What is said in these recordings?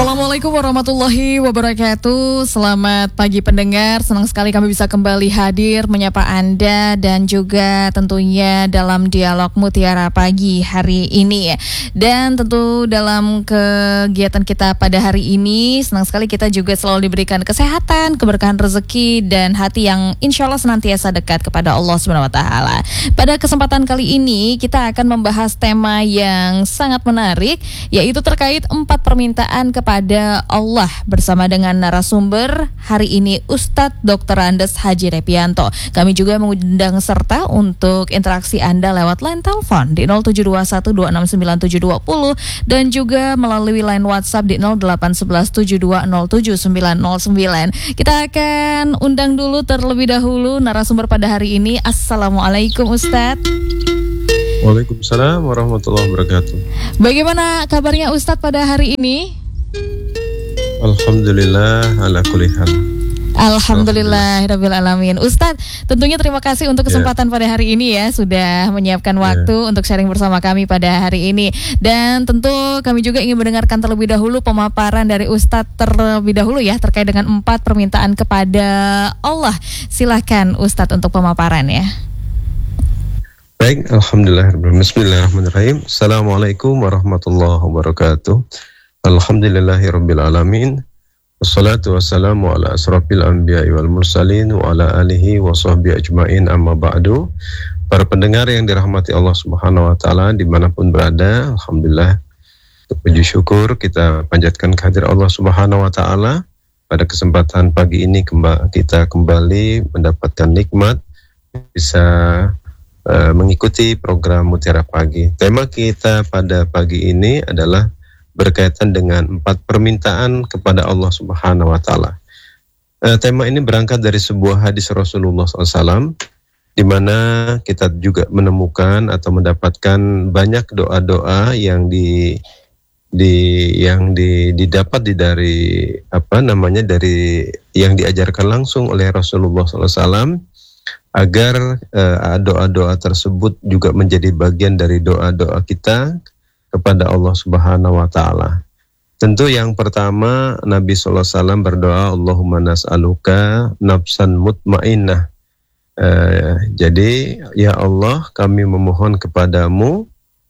Assalamualaikum warahmatullahi wabarakatuh. Selamat pagi pendengar. Senang sekali kami bisa kembali hadir menyapa Anda dan juga tentunya dalam dialog Mutiara Pagi hari ini. Dan tentu dalam kegiatan kita pada hari ini senang sekali kita juga selalu diberikan kesehatan, keberkahan rezeki dan hati yang insya Allah senantiasa dekat kepada Allah Subhanahu Wa Taala. Pada kesempatan kali ini kita akan membahas tema yang sangat menarik, yaitu terkait 4 permintaan kepada Allah bersama dengan narasumber hari ini Ustadz Dr. Andes Haji Repianto. Kami juga mengundang serta untuk interaksi Anda lewat line telepon di 0721269720 dan juga melalui line WhatsApp di 081172070909. Kita akan undang dulu terlebih dahulu narasumber pada hari ini. Assalamualaikum Ustadz. Waalaikumsalam warahmatullahi wabarakatuh. Bagaimana kabarnya Ustadz pada hari ini? Alhamdulillah ala kulli hal. Alhamdulillahirabbil alamin. Ustadz, tentunya terima kasih untuk kesempatan pada hari ini ya, sudah menyiapkan waktu untuk sharing bersama kami pada hari ini. Dan tentu kami juga ingin mendengarkan terlebih dahulu pemaparan dari Ustadz terlebih dahulu ya, terkait dengan 4 permintaan kepada Allah. Silakan Ustadz untuk pemaparan ya. Baik, alhamdulillah. Bismillahirrahmanirrahim. Assalamualaikum warahmatullahi wabarakatuh. Alhamdulillahirabbil alamin. Wassalatu wassalamu ala asrafil anbiya'i wal mursalin wa ala alihi wa sahbihi ajmain, amma ba'du. Para pendengar yang dirahmati Allah Subhanahu wa taala dimanapun berada, alhamdulillah puji syukur kita panjatkan kehadirat Allah Subhanahu wa taala. Pada kesempatan pagi ini kita kembali mendapatkan nikmat bisa mengikuti program Mutiara Pagi. Tema kita pada pagi ini adalah berkaitan dengan 4 permintaan kepada Allah Subhanahu wa taala. Tema ini berangkat dari sebuah hadis Rasulullah SAW, di mana kita juga menemukan atau mendapatkan banyak doa-doa yang didapat dari dari yang diajarkan langsung oleh Rasulullah SAW, agar doa-doa tersebut juga menjadi bagian dari doa-doa kita kepada Allah Subhanahu wa taala. Tentu yang pertama Nabi sallallahu alaihi wasallam berdoa, Allahumma nas'aluka nafsan mutmainnah. Jadi ya Allah, kami memohon kepadamu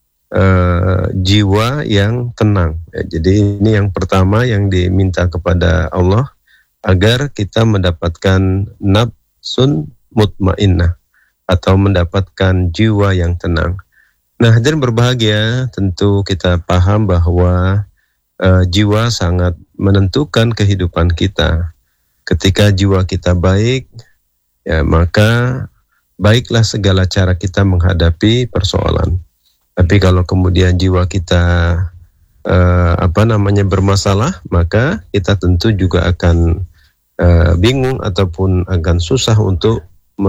jiwa yang tenang. Jadi ini yang pertama yang diminta kepada Allah, agar kita mendapatkan nafsun mutmainnah atau mendapatkan jiwa yang tenang. Nah, hadirin berbahagia, tentu kita paham bahwa jiwa sangat menentukan kehidupan kita. Ketika jiwa kita baik, ya maka baiklah segala cara kita menghadapi persoalan. Tapi kalau kemudian jiwa kita bermasalah, maka kita tentu juga akan bingung ataupun akan susah untuk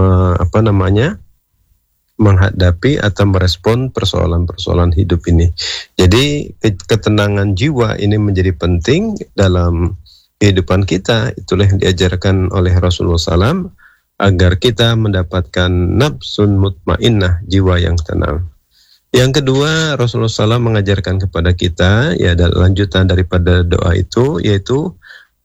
menghadapi atau merespon persoalan-persoalan hidup ini. Jadi ketenangan jiwa ini menjadi penting dalam kehidupan kita. Itulah yang diajarkan oleh Rasulullah SAW, agar kita mendapatkan nafsun mutmainnah, jiwa yang tenang. Yang kedua, Rasulullah SAW mengajarkan kepada kita, ya lanjutan daripada doa itu, yaitu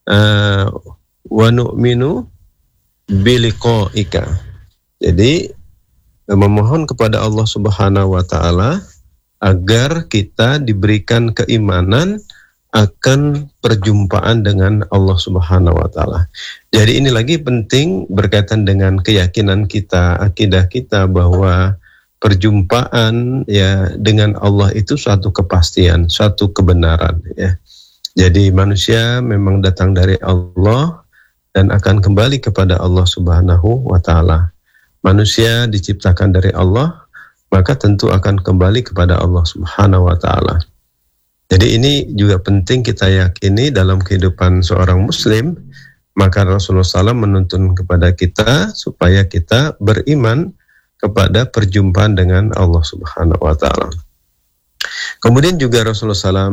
wa nu'minu biliqa'ika. Jadi memohon kepada Allah Subhanahu wa taala agar kita diberikan keimanan akan perjumpaan dengan Allah Subhanahu wa taala. Jadi ini lagi penting berkaitan dengan keyakinan kita, akidah kita, bahwa perjumpaan ya dengan Allah itu suatu kepastian, suatu kebenaran ya. Jadi manusia memang datang dari Allah dan akan kembali kepada Allah Subhanahu wa taala. Manusia diciptakan dari Allah, maka tentu akan kembali kepada Allah Subhanahu wa taala. Jadi ini juga penting kita yakini dalam kehidupan seorang muslim. Maka Rasulullah SAW menuntun kepada kita supaya kita beriman kepada perjumpaan dengan Allah Subhanahu wa taala. Kemudian juga Rasulullah SAW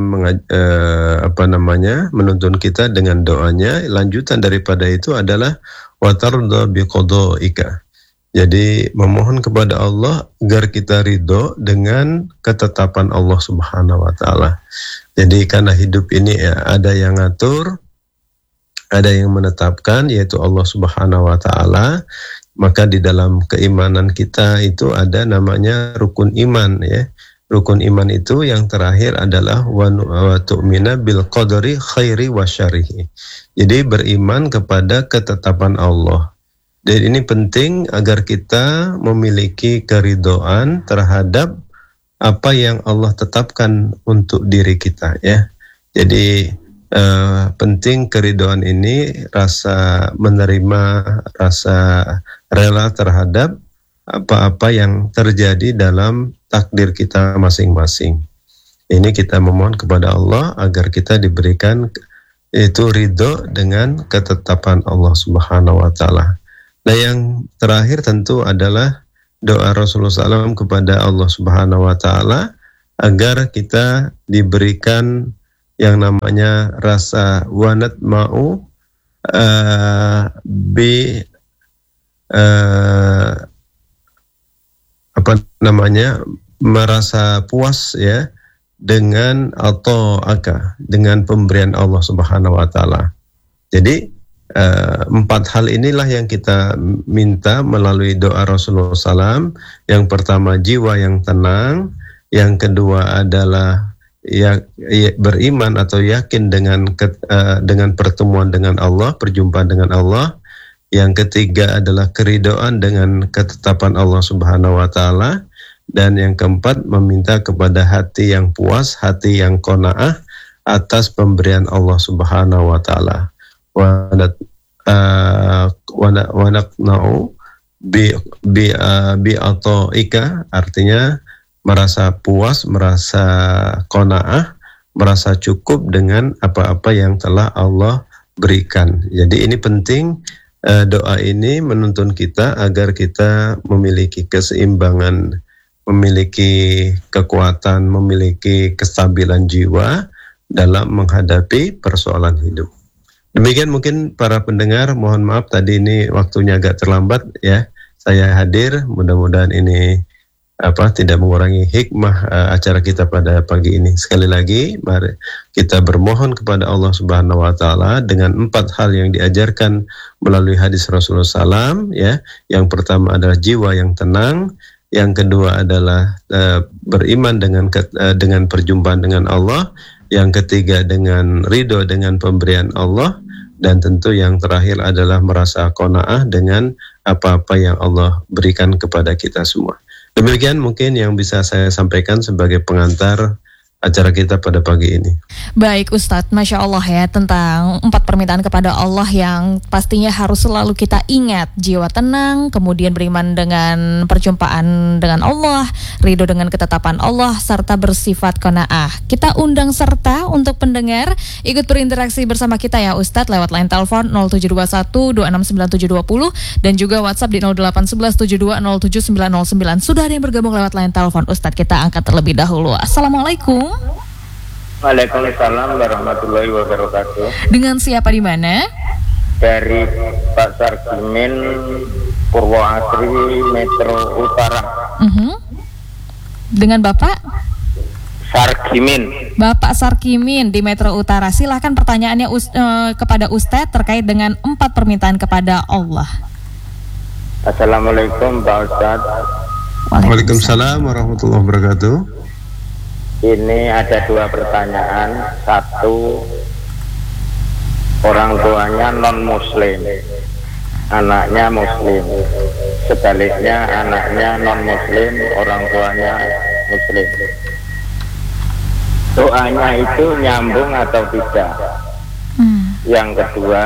menuntun kita dengan doanya. Lanjutan daripada itu adalah wa tarda biqadaika. Jadi memohon kepada Allah agar kita ridho dengan ketetapan Allah Subhanahu wa taala. Jadi karena hidup ini ada yang ngatur, ada yang menetapkan, yaitu Allah Subhanahu wa Ta'ala. Maka di dalam keimanan kita itu ada namanya rukun iman, ya. Rukun iman itu yang terakhir adalah wa tu'mina bil qadari khairi wa syarrihi. Jadi beriman kepada ketetapan Allah. Dan ini penting agar kita memiliki keridhaan terhadap apa yang Allah tetapkan untuk diri kita, ya. Jadi penting keridhaan ini, rasa menerima, rasa rela terhadap apa-apa yang terjadi dalam takdir kita masing-masing. Ini kita memohon kepada Allah agar kita diberikan itu ridho dengan ketetapan Allah Subhanahu wa Ta'ala. Nah, yang terakhir tentu adalah doa Rasulullah SAW kepada Allah Subhanahu wa Ta'ala agar kita diberikan yang namanya rasa wanat mau merasa puas, ya, dengan dengan pemberian Allah Subhanahu wa Ta'ala. Jadi 4 hal inilah yang kita minta melalui doa Rasulullah SAW. Yang pertama jiwa yang tenang, yang kedua adalah beriman atau yakin dengan pertemuan dengan Allah, perjumpaan dengan Allah. Yang ketiga adalah keridhaan dengan ketetapan Allah Subhanahu wa Ta'ala. Dan yang keempat, meminta kepada hati yang puas, hati yang qanaah atas pemberian Allah Subhanahu wa Ta'ala. Wa naqna'u bi ata'ika, artinya merasa puas, merasa qanaah, merasa cukup dengan apa-apa yang telah Allah berikan. Jadi ini penting, doa ini menuntun kita agar kita memiliki keseimbangan, memiliki kekuatan, memiliki kestabilan jiwa dalam menghadapi persoalan hidup. Demikian mungkin para pendengar, mohon maaf tadi ini waktunya agak terlambat, ya. Saya hadir, mudah-mudahan ini tidak mengurangi hikmah acara kita pada pagi ini. Sekali lagi, mari kita bermohon kepada Allah Subhanahu wa Ta'ala dengan 4 hal yang diajarkan melalui hadis Rasulullah SAW, ya. Yang pertama adalah jiwa yang tenang, yang kedua adalah beriman dengan perjumpaan dengan Allah, yang ketiga dengan ridho dengan pemberian Allah, dan tentu yang terakhir adalah merasa qanaah dengan apa-apa yang Allah berikan kepada kita semua. Demikian mungkin yang bisa saya sampaikan sebagai pengantar acara kita pada pagi ini. Baik Ustadz, Masya Allah ya, tentang 4 permintaan kepada Allah yang pastinya harus selalu kita ingat. Jiwa tenang, kemudian beriman dengan perjumpaan dengan Allah, ridho dengan ketetapan Allah, serta bersifat qanaah. Kita undang serta untuk pendengar ikut berinteraksi bersama kita ya Ustadz lewat line telepon 0721269720 dan juga WhatsApp di 0811720799. Sudah ada yang bergabung lewat line telepon Ustadz, kita angkat terlebih dahulu. Assalamualaikum. Waalaikumsalam warahmatullahi wabarakatuh. Dengan siapa di mana? Dari Pak Sarkimin, Purwoasri, Metro Utara. Dengan Bapak? Sarkimin. Bapak Sarkimin di Metro Utara. Silahkan pertanyaannya kepada Ustadz terkait dengan 4 permintaan kepada Allah. Assalamualaikum Pak Ustadz. Waalaikumsalam warahmatullahi wabarakatuh. Ini ada 2 pertanyaan. 1, orang tuanya non-muslim, anaknya muslim. Sebaliknya anaknya non-muslim, orang tuanya muslim. Doanya itu nyambung atau tidak? Yang kedua,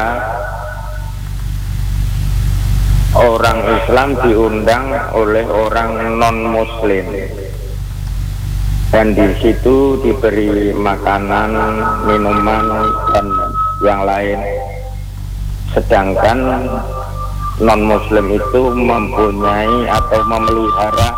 orang Islam diundang oleh orang non-muslim dan di situ diberi makanan, minuman dan yang lain. Sedangkan non-muslim itu mempunyai atau memelihara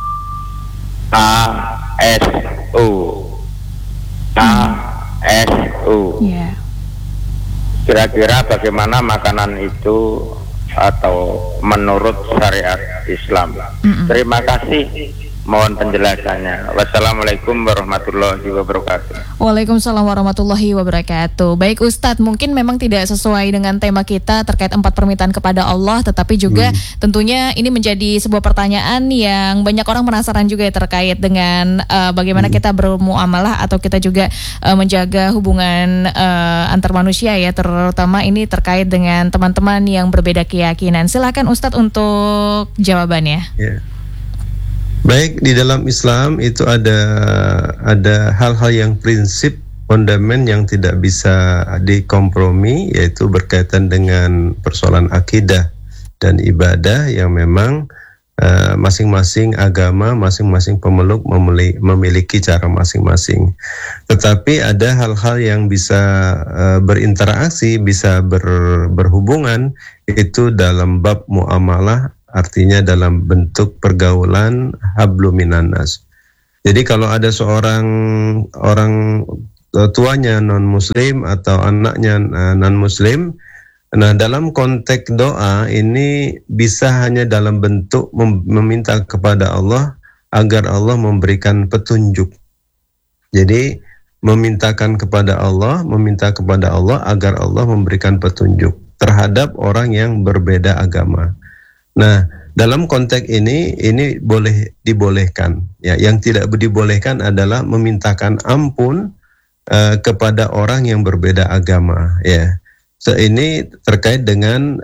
ASU. Kira-kira bagaimana makanan itu atau menurut syariat Islam? Terima kasih. Mohon penjelasannya. Wassalamualaikum warahmatullahi wabarakatuh. Waalaikumsalam warahmatullahi wabarakatuh. Baik Ustadz, mungkin memang tidak sesuai dengan tema kita terkait 4 permintaan kepada Allah, tetapi juga tentunya ini menjadi sebuah pertanyaan yang banyak orang penasaran juga terkait dengan bagaimana kita bermuamalah atau kita juga menjaga hubungan antar manusia ya, terutama ini terkait dengan teman-teman yang berbeda keyakinan. Silakan Ustadz untuk jawabannya. Yeah. Baik, di dalam Islam itu ada hal-hal yang prinsip fondamen yang tidak bisa dikompromi, yaitu berkaitan dengan persoalan akidah dan ibadah yang memang masing-masing agama, masing-masing pemeluk memiliki cara masing-masing. Tetapi ada hal-hal yang bisa berinteraksi, bisa berhubungan, itu dalam bab muamalah, artinya dalam bentuk pergaulan hablum minan nas. Jadi kalau ada seorang orang tuanya non-muslim atau anaknya non-muslim, nah dalam konteks doa ini bisa hanya dalam bentuk meminta kepada Allah agar Allah memberikan petunjuk. Jadi meminta kepada Allah agar Allah memberikan petunjuk terhadap orang yang berbeda agama. Nah, dalam konteks ini boleh dibolehkan. Ya, yang tidak dibolehkan adalah memintakan ampun kepada orang yang berbeda agama. Ya, ini terkait dengan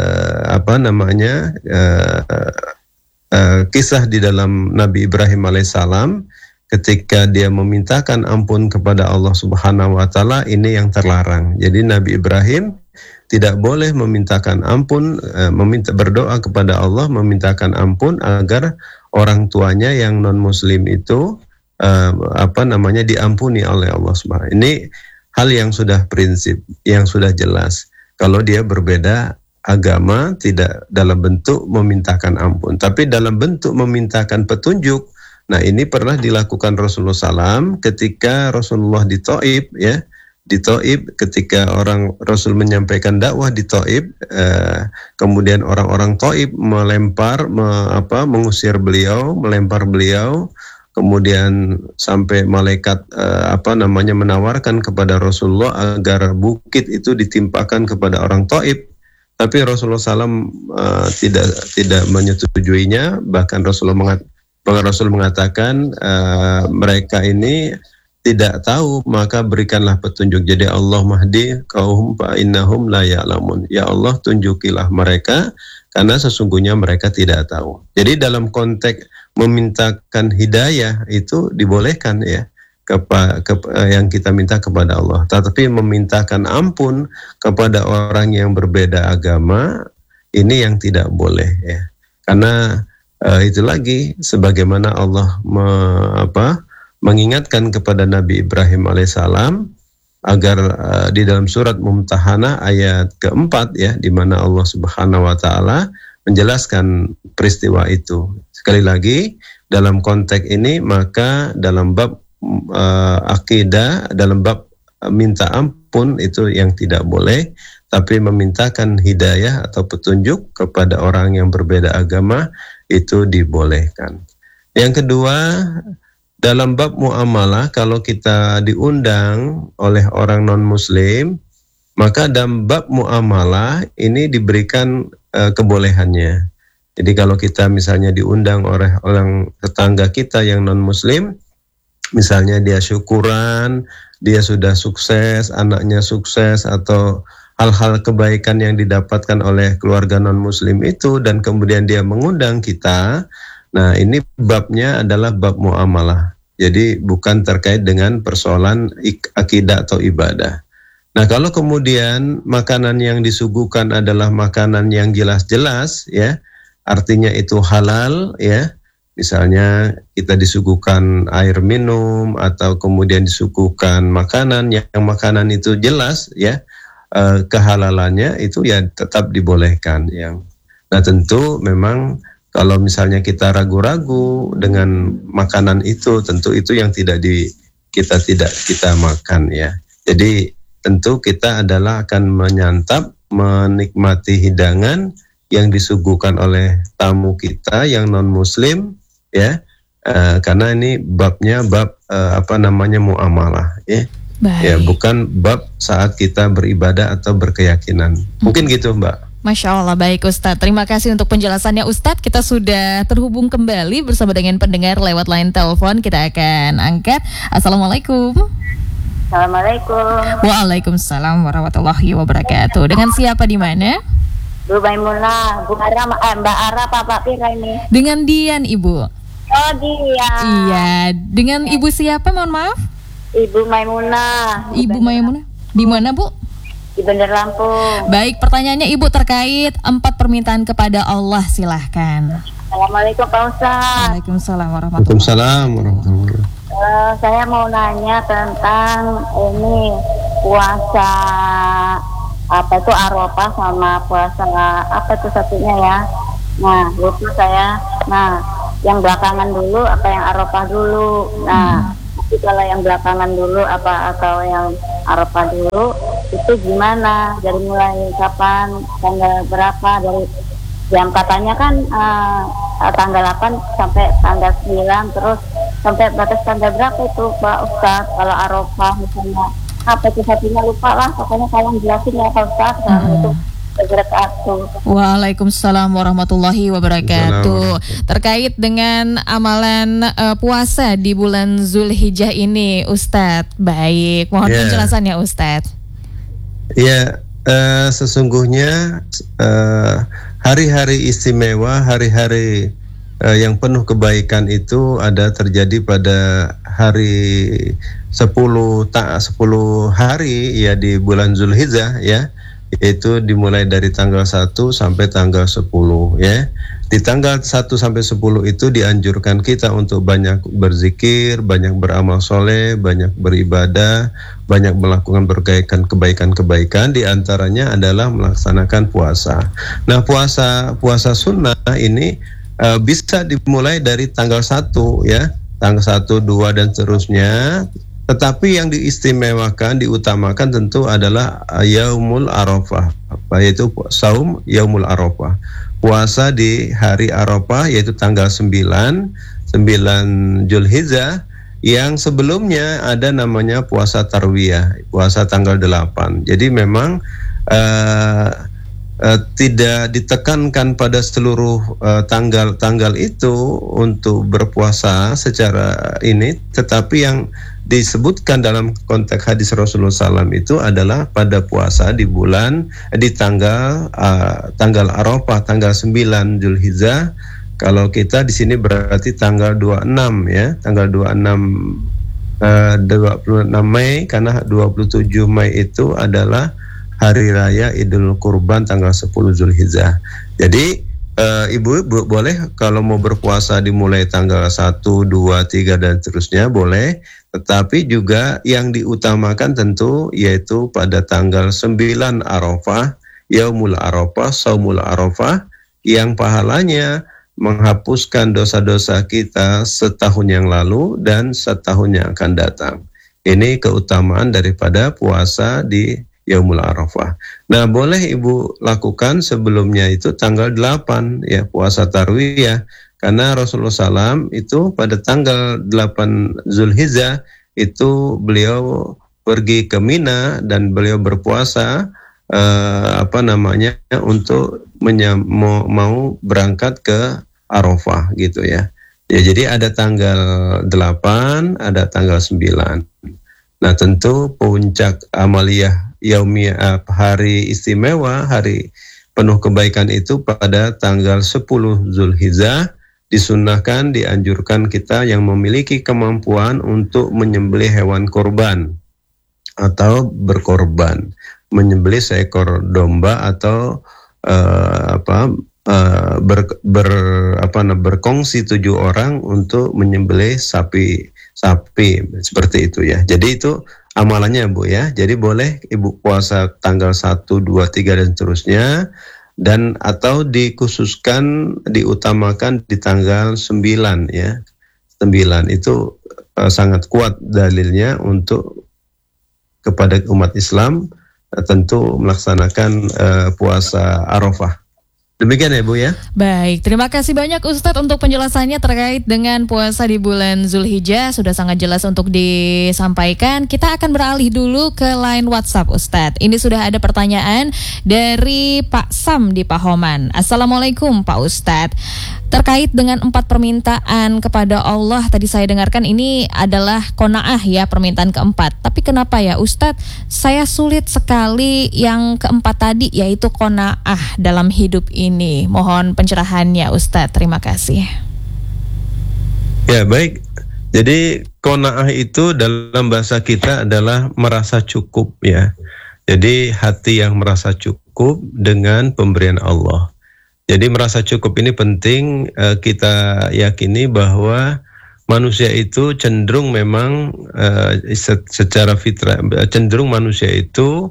kisah di dalam Nabi Ibrahim alaihissalam ketika dia memintakan ampun kepada Allah Subhanahu wa taala, ini yang terlarang. Jadi Nabi Ibrahim tidak boleh memintakan ampun, berdoa kepada Allah memintakan ampun agar orang tuanya yang non muslim itu diampuni oleh Allah Subhanahu. Ini hal yang sudah prinsip, yang sudah jelas. Kalau dia berbeda agama, tidak dalam bentuk memintakan ampun, tapi dalam bentuk memintakan petunjuk. Nah, ini pernah dilakukan Rasulullah SAW ketika Rasulullah di Thaif, ya. Di Thaif ketika Rasul menyampaikan dakwah di Thaif, kemudian orang-orang Thaif mengusir beliau, melempar beliau, kemudian sampai malaikat menawarkan kepada Rasulullah agar bukit itu ditimpakan kepada orang Thaif, tapi Rasulullah SAW tidak menyetujuinya. Bahkan Rasul mengatakan mereka ini tidak tahu, maka berikanlah petunjuk. Jadi Allah mahdi qaum fa innahum la ya'lamun. Ya Allah, tunjukilah mereka karena sesungguhnya mereka tidak tahu. Jadi dalam konteks memintakan hidayah itu dibolehkan ya, yang kita minta kepada Allah. Tetapi memintakan ampun kepada orang yang berbeda agama, ini yang tidak boleh ya. Karena itu lagi sebagaimana Allah mengingatkan kepada Nabi Ibrahim alaihissalam agar di dalam surat Mumtahanah ayat keempat ya, di mana Allah Subhanahu wa taala menjelaskan peristiwa itu. Sekali lagi dalam konteks ini, maka dalam bab akidah, dalam bab minta ampun itu yang tidak boleh, tapi memintakan hidayah atau petunjuk kepada orang yang berbeda agama itu dibolehkan. Yang kedua, dalam bab muamalah, kalau kita diundang oleh orang non-muslim, maka dalam bab muamalah ini diberikan kebolehannya. Jadi kalau kita misalnya diundang oleh orang tetangga kita yang non-muslim, misalnya dia syukuran, dia sudah sukses, anaknya sukses, atau hal-hal kebaikan yang didapatkan oleh keluarga non-muslim itu, dan kemudian dia mengundang kita, nah ini babnya adalah bab muamalah. Jadi bukan terkait dengan persoalan akidah atau ibadah. Nah, kalau kemudian makanan yang disuguhkan adalah makanan yang jelas-jelas ya, artinya itu halal ya. Misalnya kita disuguhkan air minum atau kemudian disuguhkan makanan yang makanan itu jelas ya, kehalalannya itu ya tetap dibolehkan yang. Nah, tentu memang kalau misalnya kita ragu-ragu dengan makanan itu, tentu itu yang tidak kita makan ya. Jadi tentu kita adalah akan menyantap, menikmati hidangan yang disuguhkan oleh tamu kita yang non-muslim ya, karena ini babnya bab muamalah ya. Baik. Ya, bukan bab saat kita beribadah atau berkeyakinan. Mungkin gitu, Mbak. Masya Allah, baik Ustadz. Terima kasih untuk penjelasannya Ustadz. Kita sudah terhubung kembali bersama dengan pendengar lewat line telepon. Kita akan angkat. Assalamualaikum. Assalamualaikum. Waalaikumsalam warahmatullahi wabarakatuh. Dengan siapa di mana? Bu Maimunah, Bu Ara, Mbak Ara, Pak Pira ini. Dengan Dian, Ibu. Oh, Dian. Iya, dengan Ibu siapa? Mohon maaf. Ibu Maimunah. Ibu Maimunah. Di mana, Bu? Di Bandar Lampung. Baik, pertanyaannya Ibu terkait 4 permintaan kepada Allah, silahkan. Assalamualaikum Pak Ustaz. Waalaikumsalam warahmatullahi Waalaikumsalam. Saya mau nanya tentang ini puasa apa itu Arafah sama puasa apa itu satunya ya. Nah, itu saya. Nah, yang belakangan dulu apa yang Arafah dulu. Nah, tapi kalau yang belakangan dulu apa atau yang Arafah dulu itu gimana? Dari mulai kapan? Tanggal berapa? Dari jam katanya kan tanggal 8 sampai tanggal 9 terus sampai batas tanggal berapa itu Pak Ustaz? Kalau Arafah misalnya apa itu satunya lupa lah. Pokoknya kalian jelasin ya Pak Ustaz. Itu Waalaikumsalam warahmatullahi wabarakatuh. Terkait dengan amalan puasa di bulan Zulhijjah ini, Ustadz. Baik, mohon penjelasannya Ustadz. Ya, sesungguhnya hari-hari istimewa, hari-hari yang penuh kebaikan itu ada terjadi pada hari 10 hari ya di bulan Zulhijjah ya. Yaitu dimulai dari tanggal 1 sampai tanggal 10 ya. Di tanggal 1 sampai 10 itu dianjurkan kita untuk banyak berzikir, banyak beramal soleh, banyak beribadah, banyak melakukan kebaikan-kebaikan, di antaranya adalah melaksanakan puasa. Nah, puasa sunnah ini bisa dimulai dari tanggal 1 ya, tanggal 1, 2 dan seterusnya. Tetapi yang diistimewakan, diutamakan tentu adalah Yaumul Arafah, yaitu saum Yaumul Arafah. Puasa di hari Arafah yaitu tanggal 9 Zulhijjah, yang sebelumnya ada namanya puasa Tarwiyah, puasa tanggal 8. Jadi memang tidak ditekankan pada seluruh tanggal-tanggal itu untuk berpuasa secara ini, tetapi yang disebutkan dalam konteks hadis Rasulullah SAW itu adalah pada puasa di tanggal Arafah, tanggal 9 Zulhijjah. Kalau kita di sini berarti tanggal 26 ya, tanggal 26 Mei, karena 27 Mei itu adalah hari raya Idul Kurban tanggal 10 Zulhijjah. Jadi Ibu boleh kalau mau berpuasa dimulai tanggal 1, 2, 3 dan seterusnya boleh, tetapi juga yang diutamakan tentu yaitu pada tanggal 9 Arafah, Yaumul Arafah, Saumul Arafah, yang pahalanya menghapuskan dosa-dosa kita setahun yang lalu dan setahun yang akan datang. Ini keutamaan daripada puasa di Yaumul Arafah. Nah, boleh Ibu lakukan sebelumnya itu tanggal 8 ya, puasa Tarwiyah, karena Rasulullah SAW itu pada tanggal 8 Zulhijjah itu beliau pergi ke Mina dan beliau berpuasa untuk mau berangkat ke Arafah gitu ya. Ya, jadi ada tanggal 8, ada tanggal 9. Nah, tentu puncak amaliyah yaumiyah, hari istimewa, hari penuh kebaikan itu pada tanggal 10 Zulhijjah. Disunnahkan, dianjurkan kita yang memiliki kemampuan untuk menyembelih hewan kurban atau berkorban, menyembelih seekor domba atau berkongsi 7 orang untuk menyembelih sapi seperti itu ya. Jadi itu amalannya Bu ya. Jadi boleh Ibu puasa tanggal 1, 2, 3 dan seterusnya, dan atau dikhususkan, diutamakan di tanggal 9 ya. 9 itu sangat kuat dalilnya untuk kepada umat Islam tentu melaksanakan puasa Arafah. Demikian ya Bu ya. Baik, terima kasih banyak Ustadz untuk penjelasannya terkait dengan puasa di bulan Zulhijjah. Sudah sangat jelas untuk disampaikan. Kita akan beralih dulu ke line WhatsApp Ustadz. Ini sudah ada pertanyaan dari Pak Sam di Pahoman. Assalamualaikum Pak Ustadz. Terkait dengan 4 permintaan kepada Allah, tadi saya dengarkan ini adalah qanaah ya, permintaan keempat. Tapi kenapa ya Ustadz, saya sulit sekali yang keempat tadi, yaitu qanaah dalam hidup ini. Mohon pencerahannya Ustadz, terima kasih. Ya baik, jadi qanaah itu dalam bahasa kita adalah merasa cukup ya. Jadi hati yang merasa cukup dengan pemberian Allah. Jadi merasa cukup ini penting, kita yakini bahwa manusia itu cenderung memang secara fitrah, cenderung manusia itu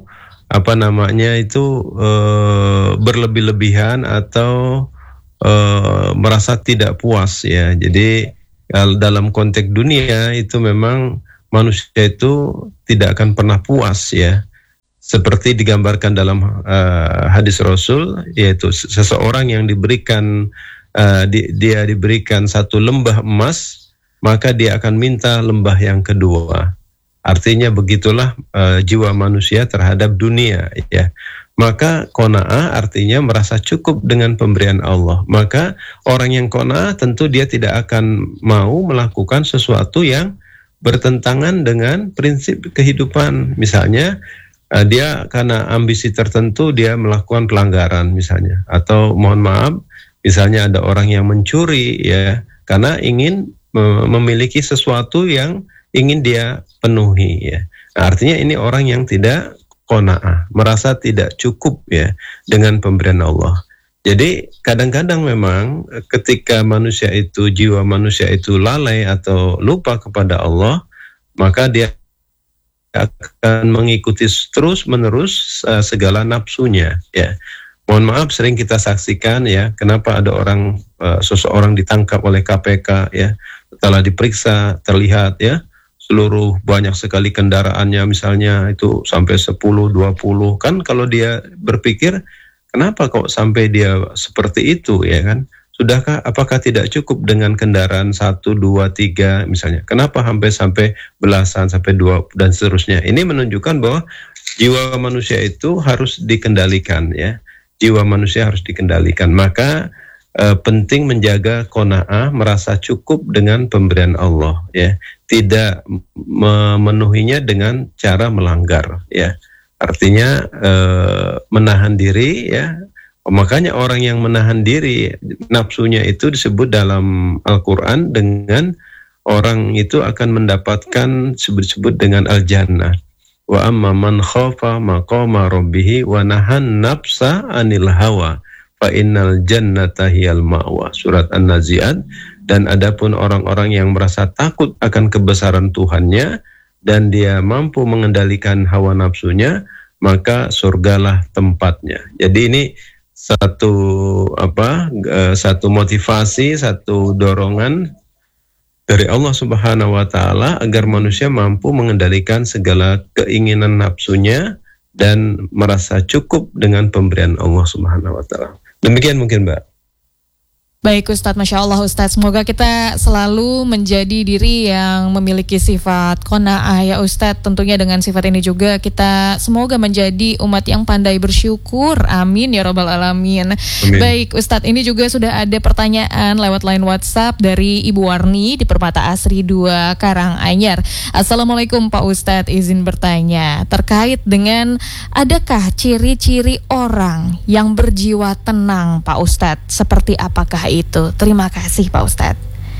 berlebih-lebihan atau merasa tidak puas ya. Jadi dalam konteks dunia itu memang manusia itu tidak akan pernah puas ya. Seperti digambarkan dalam hadis Rasul, yaitu seseorang yang diberikan dia diberikan satu lembah emas, maka dia akan minta lembah yang kedua. Artinya begitulah jiwa manusia terhadap dunia ya. Maka qanaah artinya merasa cukup dengan pemberian Allah. Maka orang yang qanaah tentu dia tidak akan mau melakukan sesuatu yang bertentangan dengan prinsip kehidupan. Misalnya dia karena ambisi tertentu dia melakukan pelanggaran misalnya, atau mohon maaf misalnya ada orang yang mencuri ya karena ingin memiliki sesuatu yang ingin dia penuhi ya. Nah, artinya ini orang yang tidak qanaah, merasa tidak cukup ya dengan pemberian Allah. Jadi kadang-kadang memang ketika manusia itu, jiwa manusia itu lalai atau lupa kepada Allah, maka dia akan mengikuti terus-menerus segala nafsunya ya. Mohon maaf, sering kita saksikan ya, kenapa ada orang seseorang ditangkap oleh KPK ya, setelah diperiksa terlihat ya seluruh banyak sekali kendaraannya misalnya itu sampai 10-20 kan. Kalau dia berpikir kenapa kok sampai dia seperti itu ya kan, sudahkah, apakah tidak cukup dengan kendaraan 1, 2, 3 misalnya? Kenapa sampai belasan, sampai 2 dan seterusnya? Ini menunjukkan bahwa jiwa manusia itu harus dikendalikan ya. Jiwa manusia harus dikendalikan. Maka penting menjaga qanaah, merasa cukup dengan pemberian Allah ya. Tidak memenuhinya dengan cara melanggar ya. Artinya menahan diri ya. Makanya orang yang menahan diri nafsunya itu disebut dalam Al-Quran dengan orang itu akan mendapatkan disebut dengan al-jannah. Wa amma man khafa maqama rabbih wa nahan nafsa anil hawa fa innal jannata hiyal ma'wa. Surat An-Nazi'at. Dan adapun orang-orang yang merasa takut akan kebesaran Tuhannya dan dia mampu mengendalikan hawa nafsunya, maka surgalah tempatnya. Jadi ini satu motivasi, satu dorongan dari Allah Subhanahu wa taala agar manusia mampu mengendalikan segala keinginan nafsunya dan merasa cukup dengan pemberian Allah Subhanahu wa taala. Demikian mungkin Mbak. Baik Ustadz, Masya Allah Ustadz, semoga kita selalu menjadi diri yang memiliki sifat qanaah ya Ustadz. Tentunya dengan sifat ini juga kita semoga menjadi umat yang pandai bersyukur. Amin ya Rabbal Alamin. Amin. Baik Ustadz, ini juga sudah ada pertanyaan lewat line WhatsApp dari Ibu Warni di Permata Asri 2 Karanganyar. Assalamualaikum Pak Ustadz, izin bertanya terkait dengan adakah ciri-ciri orang yang berjiwa tenang Pak Ustadz, seperti apakah itu? Terima kasih Pak Ustadz.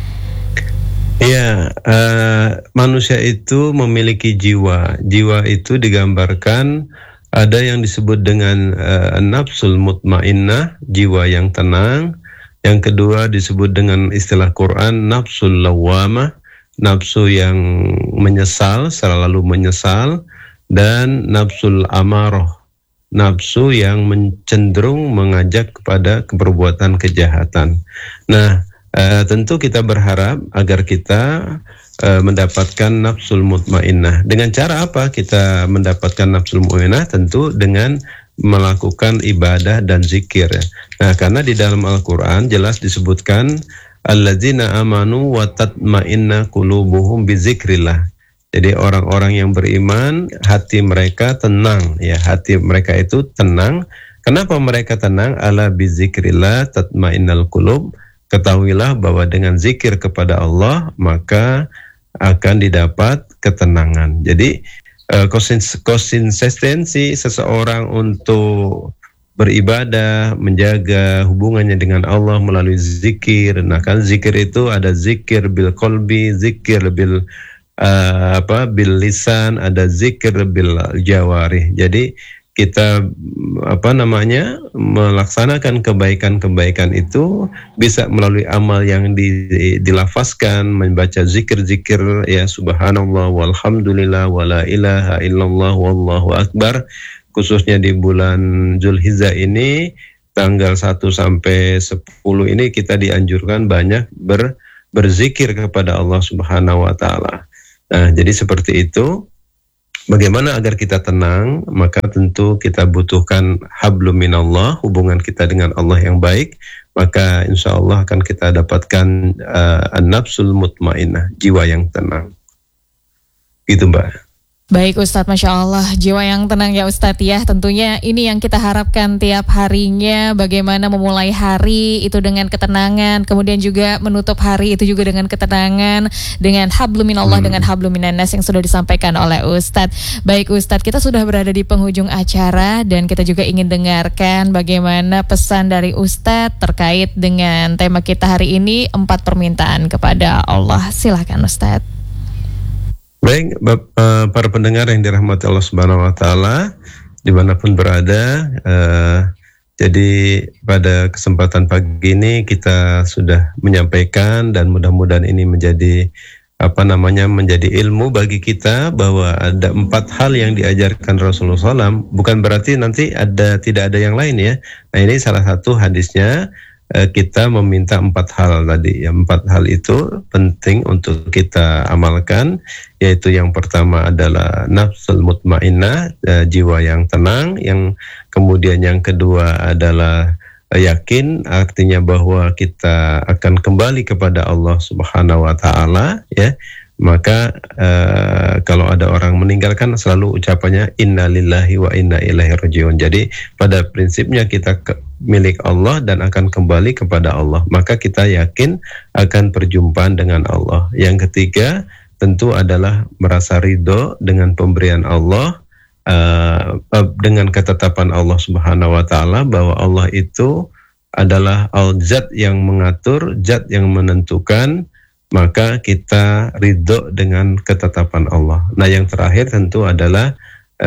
Ya, manusia itu memiliki jiwa. Jiwa itu digambarkan ada yang disebut dengan nafsul mutmainnah, jiwa yang tenang. Yang kedua disebut dengan istilah Quran nafsul lawamah, nafsu yang menyesal, selalu menyesal. Dan nafsul amarah, nafsu yang cenderung mengajak kepada perbuatan kejahatan. Nah, tentu kita berharap agar kita mendapatkan nafsul mutmainnah. Dengan cara apa kita mendapatkan nafsul mutmainnah? Tentu dengan melakukan ibadah dan zikir. Nah, karena di dalam Al-Quran jelas disebutkan alladzina amanu wa tatma'inna qulubuhum bizikrillah. Jadi orang-orang yang beriman hati mereka tenang, ya, hati mereka itu tenang. Kenapa mereka tenang? Ala bizikrillah tatma'innal qulub. Ketahuilah bahwa dengan zikir kepada Allah maka akan didapat ketenangan. Jadi konsistensi seseorang untuk beribadah, menjaga hubungannya dengan Allah melalui zikir. Nah, kan zikir itu ada zikir bil qalbi, zikir bil bil lisan, ada zikir bil jawarih. Jadi kita melaksanakan kebaikan-kebaikan itu bisa melalui amal yang dilafazkan, membaca zikir-zikir, ya, subhanallah walhamdulillah wala ilaha illallah wallahu akbar. Khususnya di bulan Zulhijjah ini tanggal 1 sampai 10 ini kita dianjurkan banyak berzikir kepada Allah Subhanahu wa taala. Nah, jadi seperti itu. Bagaimana agar kita tenang? Maka tentu kita butuhkan hablum minallah, hubungan kita dengan Allah yang baik. Maka insya Allah akan kita dapatkan an-nafsul mutmainnah, jiwa yang tenang. Gitu, Mbak. Baik Ustadz, Masya Allah, jiwa yang tenang ya Ustadz ya. Tentunya ini yang kita harapkan tiap harinya, bagaimana memulai hari itu dengan ketenangan, kemudian juga menutup hari itu juga dengan ketenangan, dengan hablum minallah, dengan hablum minannas yang sudah disampaikan oleh Ustadz. Baik Ustadz, kita sudah berada di penghujung acara dan kita juga ingin dengarkan bagaimana pesan dari Ustadz terkait dengan tema kita hari ini, 4 permintaan kepada Allah. Silahkan Ustadz. Baik, para pendengar yang dirahmati Allah Subhanahu wa taala dimanapun berada, jadi pada kesempatan pagi ini kita sudah menyampaikan dan mudah-mudahan ini menjadi menjadi ilmu bagi kita bahwa ada 4 hal yang diajarkan Rasulullah SAW. Bukan berarti nanti tidak ada yang lain, ya. Nah, ini salah satu hadisnya. Kita meminta 4 hal tadi, ya. 4 hal itu penting untuk kita amalkan, yaitu yang pertama adalah nafsul mutmainnah, jiwa yang tenang. Yang kemudian yang kedua adalah yakin, artinya bahwa kita akan kembali kepada Allah Subhanahu wa taala, ya. Maka kalau ada orang meninggalkan selalu ucapannya inna lillahi wa inna ilaihi rajiun. Jadi pada prinsipnya kita milik Allah dan akan kembali kepada Allah. Maka kita yakin akan perjumpaan dengan Allah. Yang ketiga tentu adalah merasa ridho dengan pemberian Allah, dengan ketetapan Allah Subhanahu wa taala bahwa Allah itu adalah al-zat yang mengatur, zat yang menentukan. Maka kita ridho dengan ketetapan Allah. Nah, yang terakhir tentu adalah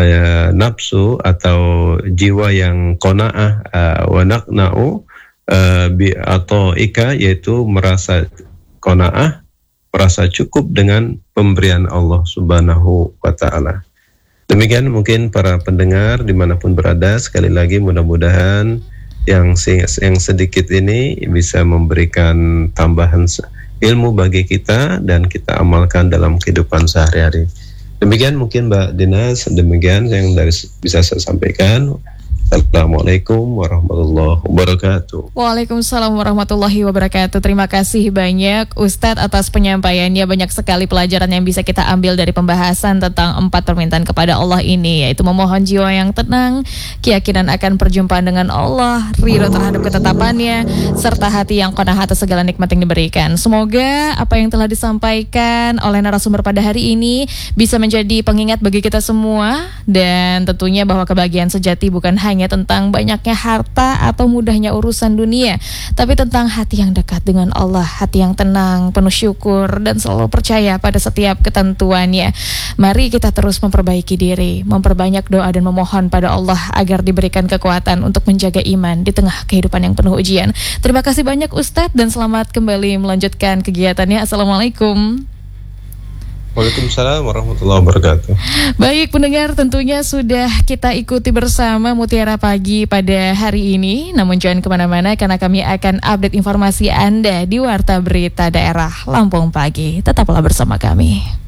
nafsu atau jiwa yang qanaah wa naqna'u bi ata'ika, yaitu merasa qanaah, merasa cukup dengan pemberian Allah Subhanahu wa taala. Demikian mungkin para pendengar dimanapun berada, sekali lagi mudah-mudahan yang sedikit ini bisa memberikan tambahan ilmu bagi kita dan kita amalkan dalam kehidupan sehari-hari. Demikian mungkin Mbak Dinas, demikian yang bisa saya sampaikan. Assalamualaikum warahmatullahi wabarakatuh. Waalaikumsalam warahmatullahi wabarakatuh. Terima kasih banyak Ustadz atas penyampaiannya. Banyak sekali pelajaran yang bisa kita ambil dari pembahasan tentang 4 permintaan kepada Allah ini, yaitu memohon jiwa yang tenang, keyakinan akan perjumpaan dengan Allah, ridho terhadap ketetapannya, serta hati yang qanaah atas segala nikmat yang diberikan. Semoga apa yang telah disampaikan oleh narasumber pada hari ini bisa menjadi pengingat bagi kita semua, dan tentunya bahwa kebahagiaan sejati bukan hanya tentang banyaknya harta atau mudahnya urusan dunia, tapi tentang hati yang dekat dengan Allah, hati yang tenang, penuh syukur, dan selalu percaya pada setiap ketentuannya. Mari kita terus memperbaiki diri, memperbanyak doa dan memohon pada Allah agar diberikan kekuatan untuk menjaga iman di tengah kehidupan yang penuh ujian. Terima kasih banyak Ustadz dan selamat kembali melanjutkan kegiatannya. Assalamualaikum. Waalaikumsalam warahmatullahi wabarakatuh. Baik pendengar, tentunya sudah kita ikuti bersama Mutiara Pagi pada hari ini. Namun jangan kemana-mana karena kami akan update informasi Anda di Warta Berita Daerah Lampung Pagi. Tetaplah bersama kami.